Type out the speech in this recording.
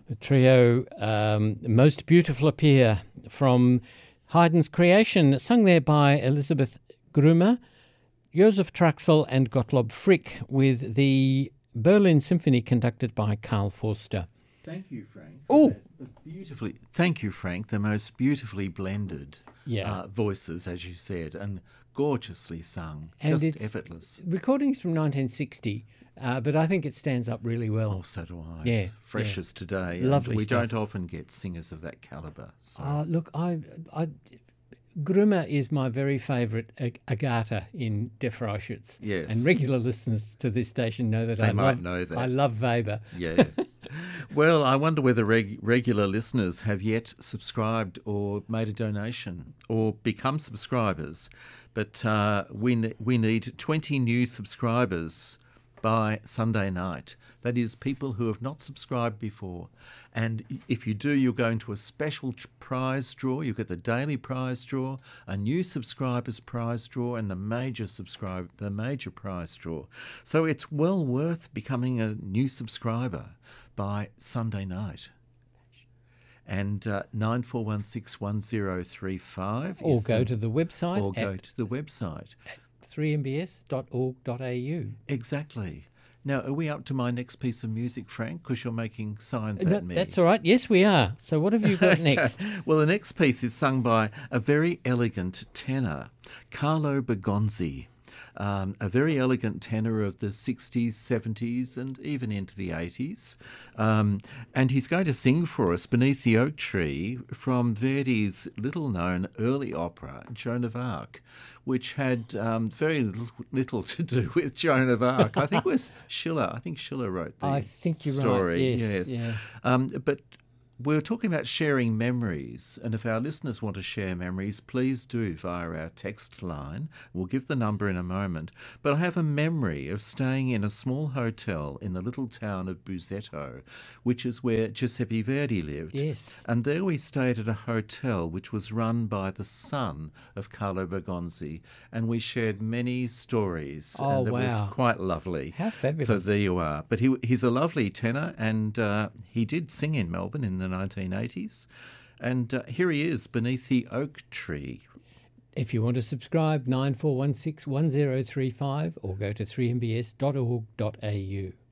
The trio, Most Beautiful Appear, from Haydn's Creation, sung there by Elisabeth Grumer, Josef Traxel and Gottlob Frick, with the Berlin Symphony conducted by Karl Forster. Thank you, Frank. Oh, Beautifully. Thank you, Frank. The most beautifully blended yeah. voices, as you said, and gorgeously sung, And just it's effortless. recordings from 1960, but I think it stands up really well. Oh, so do I. Yeah, It's fresh yeah. as today. Lovely and we stuff. don't often get singers of that calibre. So. Look, Grumer is my very favourite Agatha in Der Freischütz. Yes. And regular listeners to this station know that They might know that. I love Weber. Yeah. Well, I wonder whether regular listeners have yet subscribed or made a donation or become subscribers. But we need 20 new subscribers by Sunday night. That is, people who have not subscribed before. And if you do, you'll go into a special prize draw. You get the daily prize draw, a new subscribers prize draw, and the major prize draw. So it's well worth becoming a new subscriber by Sunday night. And 94161035. Or go to the website. Or go to the website. 3mbs.org.au. Exactly. Now, are we up to my next piece of music, Frank? Because you're making signs at me. That's all right. Yes, we are. So what have you got next? Well, the next piece is sung by a very elegant tenor, Carlo Bergonzi. A very elegant tenor of the 60s, 70s, and even into the 80s. And he's going to sing for us Beneath the Oak Tree from Verdi's little-known early opera, Joan of Arc, which had very little to do with Joan of Arc. I think it was Schiller. I think Schiller wrote the I think you're story. right. Yes. Yeah. But we're talking about sharing memories, and if our listeners want to share memories, please do via our text line. We'll give the number in a moment. But I have a memory of staying in a small hotel in the little town of Busetto, which is where Giuseppe Verdi lived. Yes. And there we stayed at a hotel which was run by the son of Carlo Bergonzi, and we shared many stories. Oh, and it was wow. quite lovely. How fabulous. So there you are. But he's a lovely tenor, and he did sing in Melbourne in the 1980s. And here he is, Beneath the Oak Tree. If you want to subscribe, 94161035 or go to 3mbs.org.au.